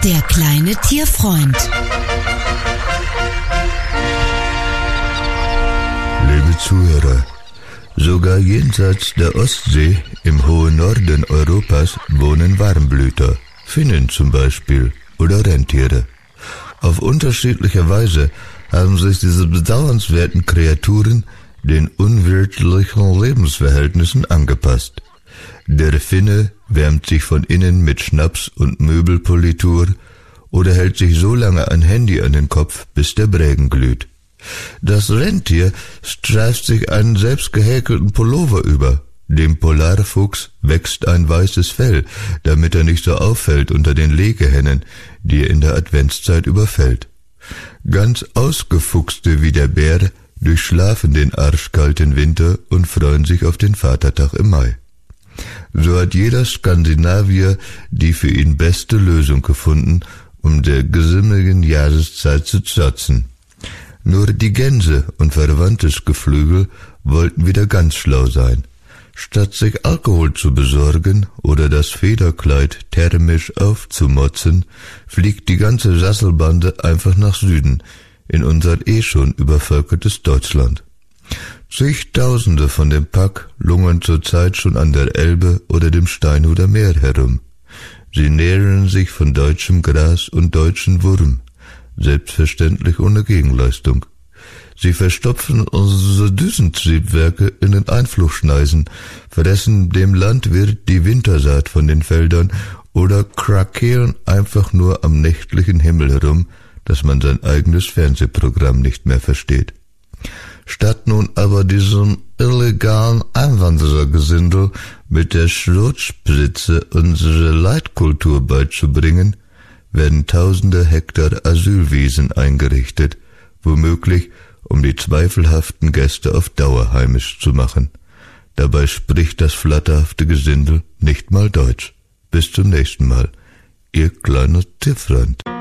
Der kleine Tierfreund. Liebe Zuhörer, sogar jenseits der Ostsee im hohen Norden Europas wohnen Warmblüter, Finnen zum Beispiel oder Rentiere. Auf unterschiedliche Weise haben sich diese bedauernswerten Kreaturen den unwirtlichen Lebensverhältnissen angepasst. Der Finne wärmt sich von innen mit Schnaps und Möbelpolitur oder hält sich so lange ein Handy an den Kopf, bis der Brägen glüht. Das Rentier streift sich einen selbst gehäkelten Pullover über. Dem Polarfuchs wächst ein weißes Fell, damit er nicht so auffällt unter den Legehennen, die er in der Adventszeit überfällt. Ganz Ausgefuchste wie der Bär durchschlafen den arschkalten Winter und freuen sich auf den Vatertag im Mai. So hat jeder Skandinavier die für ihn beste Lösung gefunden, um der gesimmigen Jahreszeit zu trotzen. Nur die Gänse und verwandtes Geflügel wollten wieder ganz schlau sein. Statt sich Alkohol zu besorgen oder das Federkleid thermisch aufzumotzen, fliegt die ganze Sasselbande einfach nach Süden, in unser schon übervölkertes Deutschland. Zigtausende von dem Pack lungern zurzeit schon an der Elbe oder dem Steinhuder Meer herum. Sie nähren sich von deutschem Gras und deutschen Wurm, selbstverständlich ohne Gegenleistung. Sie verstopfen unsere Düsentriebwerke in den Einflussschneisen, fressen dem Landwirt die Wintersaat von den Feldern oder krakeelen einfach nur am nächtlichen Himmel herum, dass man sein eigenes Fernsehprogramm nicht mehr versteht. Statt nun aber diesem illegalen Einwanderergesindel mit der Schrotspritze unsere Leitkultur beizubringen, werden tausende Hektar Asylwiesen eingerichtet, womöglich um die zweifelhaften Gäste auf Dauer heimisch zu machen. Dabei spricht das flatterhafte Gesindel nicht mal Deutsch. Bis zum nächsten Mal, Ihr kleiner Tierfreund.